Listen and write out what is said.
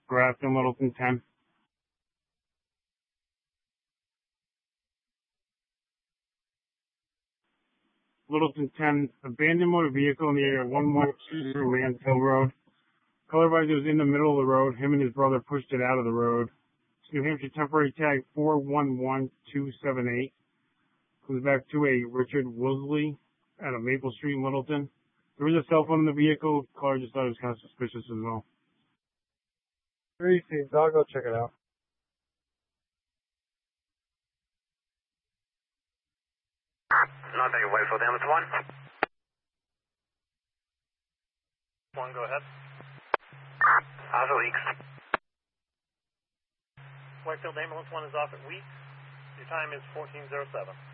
Grafton, Littleton 10. Littleton 10, abandoned motor vehicle in the area of 1120 Lance Hill Road. Color advisor was in the middle of the road. Him and his brother pushed it out of the road. New Hampshire temporary tag 411278. Comes back to a Richard Woolsey out of Maple Street in Littleton. There was a cell phone in the vehicle. Caller just thought it was kind of suspicious as well. 3 seats. I'll go check it out. Not take away for them. It's 1. 1, go ahead. How's Weeks? Whitefield Ambulance 1 is off at Weeks. Your time is 14:07.